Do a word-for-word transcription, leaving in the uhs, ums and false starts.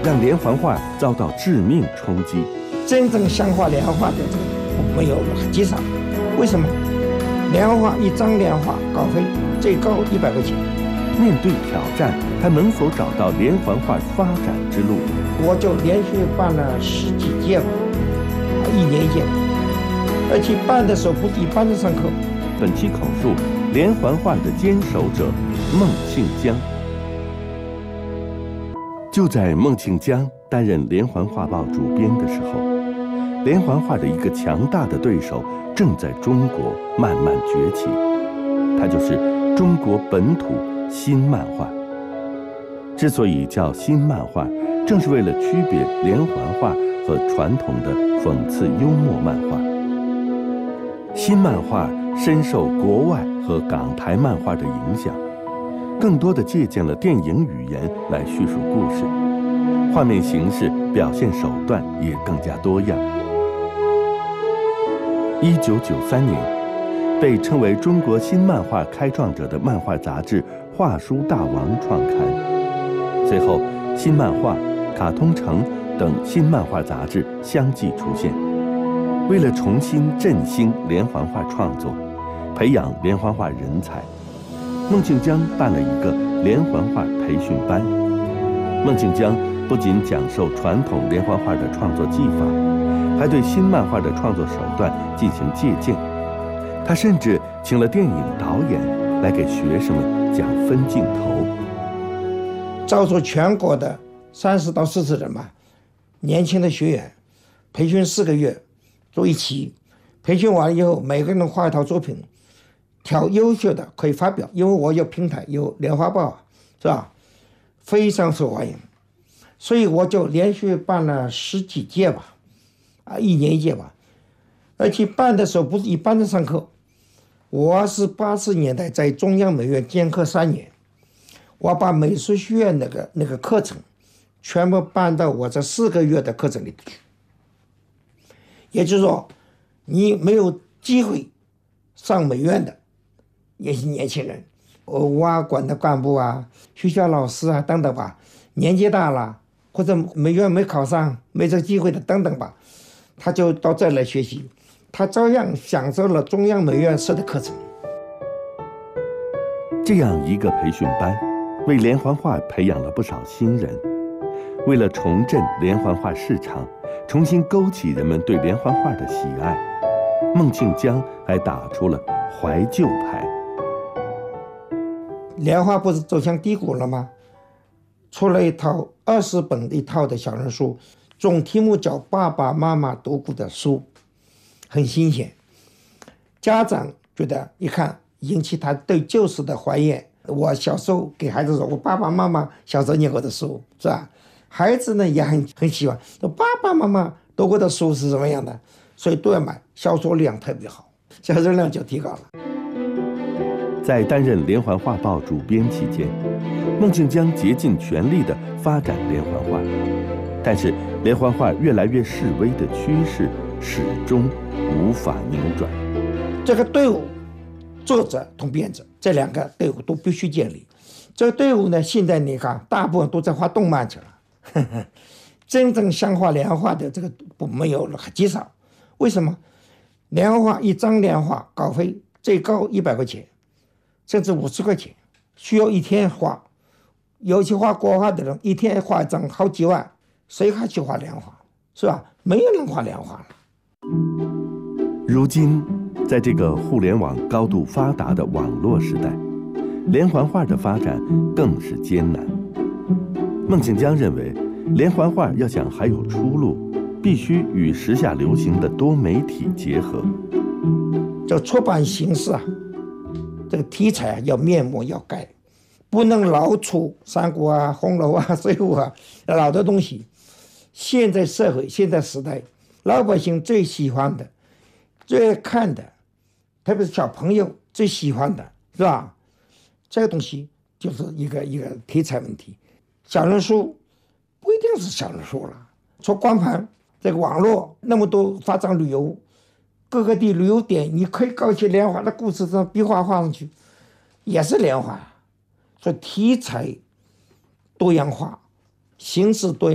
让连环画遭到致命冲击。 真正像画连环画的这个没有极少，为什么？连环画一张连环画稿费最高一百块钱。 面对挑战，他能否找到连环画发展之路？ 我就连续办了十几届吧，一年一届，而且办的时候不是一般的上课。 本期口述连环画的坚守者孟庆江。就在孟庆江担任连环画报主编的时候，连环画的一个强大的对手正在中国慢慢崛起，它就是中国本土新漫画。之所以叫新漫画，正是为了区别连环画和传统的讽刺幽默漫画。新漫画深受国外和港台漫画的影响，更多的借鉴了电影语言来叙述故事，画面形式、表现手段也更加多样。一九九三年，被称为中国新漫画开创者的漫画杂志《画书大王》创刊，随后新漫画、卡通城等新漫画杂志相继出现。为了重新振兴连环画创作，培养连环画人才，孟庆江办了一个连环画培训班。孟庆江不仅讲授传统连环画的创作技法，还对新漫画的创作手段进行借鉴。他甚至请了电影导演来给学生们讲分镜头。 招收全国的三十到四十人吧，年轻的学员，培训四个月，做一期。培训完以后，每个人画一套作品，挑优秀的可以发表，因为我有平台，有连环报，是吧？非常受欢迎，所以我就连续办了十几届吧，啊，一年一届吧。而且办的时候不是一般的上课，我是八十年代在中央美院兼课三年，我把美术学院那个那个课程全部搬到我这四个月的课程里去。也就是说，你没有机会上美院的也是年轻人，文化馆的干部啊、学校老师啊等等吧，年纪大了或者美院没考上、没这个机会的等等吧，他就到这儿来学习，他照样享受了中央美院设的课程。 这样一个培训班，为连环画培养了不少新人。为了重振连环画市场，重新勾起人们对连环画的喜爱，孟庆江还打出了怀旧牌。 连环不是走向低谷了吗？出了一套二十本一套的小人书，总题目叫《爸爸妈妈读过的书》，很新鲜。家长觉得一看引起他对旧时的怀念。我小时候给孩子说，我爸爸妈妈小时候念过的书，是吧？孩子呢也很很喜欢，说爸爸妈妈读过的书是什么样的，所以都要买，销售量特别好，销售量就提高了。 在担任连环画报主编期间，孟庆江竭尽全力地发展连环画，但是连环画越来越式微的趋势始终无法扭转。 这个队伍，作者同编者这两个队伍都必须建立。这个队伍呢，现在你看大部分都在画动漫去了，呵呵，真正像画连环画的这个不没有了，极少。为什么？连环画一张连环画稿费最高一百块钱，甚至五十块钱，需要一天画。尤其画国画的人，一天画一张好几万，谁还去画连环画？是吧？没有人画连环画了。 如今，在这个互联网高度发达的网络时代，连环画的发展更是艰难。孟庆江认为，连环画要想还有出路，必须与时下流行的多媒体结合。 这出版形式啊，这个题材要面目要改，不能老出三国啊、红楼啊、水浒啊老的东西。现在社会、现在时代，老百姓最喜欢的、最爱看的，特别是小朋友最喜欢的，是吧？这个东西就是一个一个题材问题。小人书不一定是小人书了，说光盘这个网络那么多发展旅游，各个地旅游点，你可以搞一些连环的故事，这壁画画上去，也是连环。所以题材多样化，形式多样化。